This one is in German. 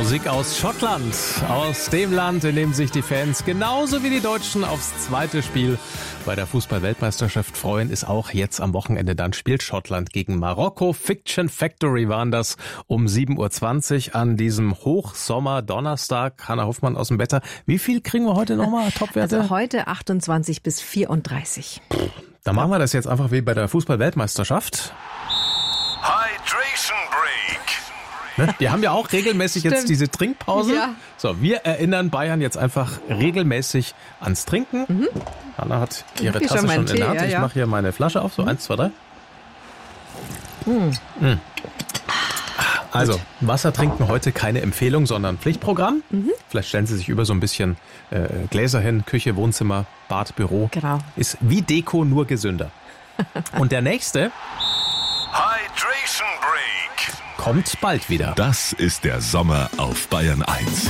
Musik aus Schottland, aus dem Land, in dem sich die Fans genauso wie die Deutschen aufs zweite Spiel bei der Fußball-Weltmeisterschaft freuen, ist auch jetzt am Wochenende. Dann spielt Schottland gegen Marokko. Fiction Factory waren das um 7.20 Uhr an diesem Hochsommer-Donnerstag. Hanna Hoffmann aus dem Wetter. Wie viel kriegen wir heute nochmal Topwerte? Also heute 28 bis 34. Dann machen wir das jetzt einfach wie bei der Fußball-Weltmeisterschaft. Hydration Break. Wir haben ja auch regelmäßig jetzt diese Trinkpause. Ja. So, wir erinnern Bayern jetzt einfach regelmäßig ans Trinken. Hanna hat ihre Hier Tasse schon schon meinen in der Tee, Hand. Ich ja. mache hier meine Flasche auf. So, 1, 2, 3. Also, Wasser trinken heute keine Empfehlung, sondern Pflichtprogramm. Vielleicht stellen Sie sich über so ein bisschen Gläser hin, Küche, Wohnzimmer, Bad, Büro. Genau. Ist wie Deko, nur gesünder. Und der nächste Hydration Break. kommt bald wieder. Das ist der Sommer auf Bayern 1.